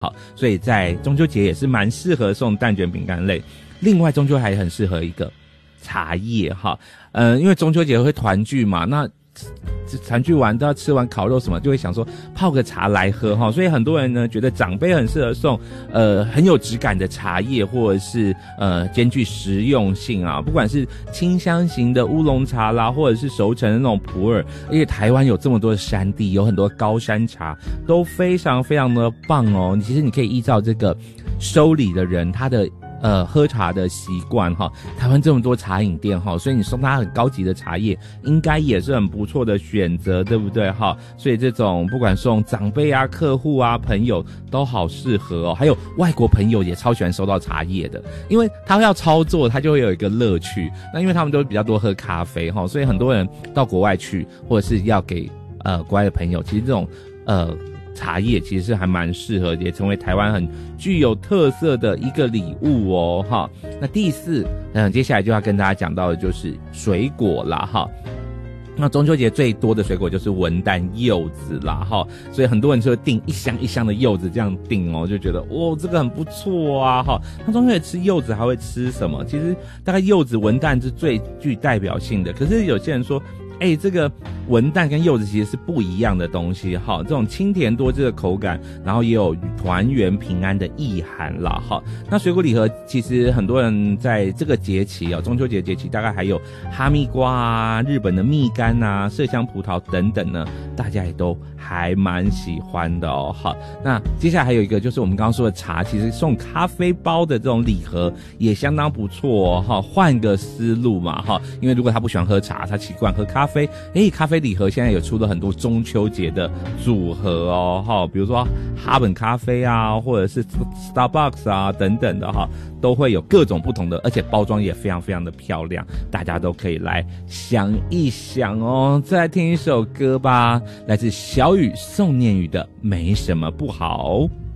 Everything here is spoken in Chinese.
好，所以在中秋节也是蛮适合送蛋卷饼干类。另外中秋还很适合一个茶叶哈，因为中秋节会团聚嘛，那团聚完都要吃完烤肉什么，就会想说泡个茶来喝哈，所以很多人呢觉得长辈很适合送很有质感的茶叶，或者是兼具实用性啊，不管是清香型的乌龙茶啦，或者是熟成的那种普洱，而且台湾有这么多的山地，有很多高山茶都非常非常的棒哦。其实你可以依照这个收礼的人他的喝茶的习惯哈，台湾这么多茶饮店哈，所以你送他很高级的茶叶，应该也是很不错的选择，对不对哈？所以这种不管送长辈啊、客户啊、朋友都好适合哦。还有外国朋友也超喜欢收到茶叶的，因为他要操作，他就会有一个乐趣。那因为他们都比较多喝咖啡哈，所以很多人到国外去，或者是要给国外的朋友，其实这种茶叶其实是还蛮适合，也成为台湾很具有特色的一个礼物哦哈。那第四，接下来就要跟大家讲到的就是水果啦哈。那中秋节最多的水果就是文旦、柚子啦哈，所以很多人就会订一箱一箱的柚子这样订哦，就觉得哇这个很不错啊哈。那中秋节吃柚子还会吃什么？其实大概柚子、文旦是最具代表性的，可是有些人说这个文旦跟柚子其实是不一样的东西哈，这种清甜多汁的口感，然后也有团圆平安的意涵啦哈。那水果礼盒其实很多人在这个节期中秋节节期大概还有哈密瓜啊、日本的蜜柑啊、麝香葡萄等等呢，大家也都还蛮喜欢的哦哈。那接下来还有一个就是我们刚刚说的茶，其实送咖啡包的这种礼盒也相当不错哦哈，换个思路嘛哈，因为如果他不喜欢喝茶，他习惯喝咖啡，咖啡礼盒现在有出了很多中秋节的组合哦哈，比如说哈本咖啡啊，或者是 Starbucks 啊等等的哈，都会有各种不同的，而且包装也非常非常的漂亮，大家都可以来想一想哦。再来听一首歌吧，来自小雨宋念宇的《没什么不好》。